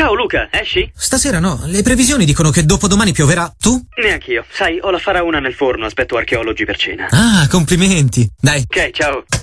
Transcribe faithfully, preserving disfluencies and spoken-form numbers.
Ciao Luca, esci? Stasera no, le previsioni dicono che dopodomani pioverà. Tu? Neanch'io. Sai, ho la faraona nel forno, aspetto archeologi per cena. Ah, complimenti. Dai. Ok, ciao.